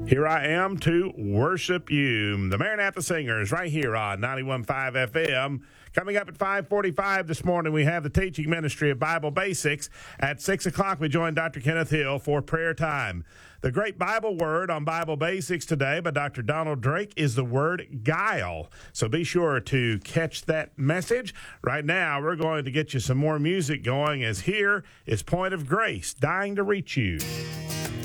Here I am to worship you. The Maranatha Singers right here on 91.5 FM. Coming up at 5:45 this morning, we have the teaching ministry of Bible Basics. At 6 o'clock, we join Dr. Kenneth Hill for prayer time. The great Bible word on Bible Basics today by Dr. Donald Drake is the word guile. So be sure to catch that message. Right now, we're going to get you some more music going, as here is Point of Grace, Dying to Reach You.